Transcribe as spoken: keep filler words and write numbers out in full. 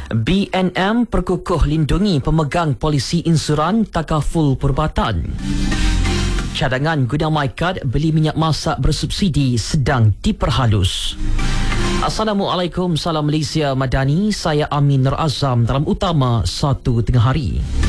B N M perkukuh lindungi pemegang polisi insuran takaful perubatan. Cadangan guna MyKad beli minyak masak bersubsidi sedang diperhalus. Assalamualaikum, salam Malaysia Madani. Saya Amin Nur Azam dalam utama satu tengah hari.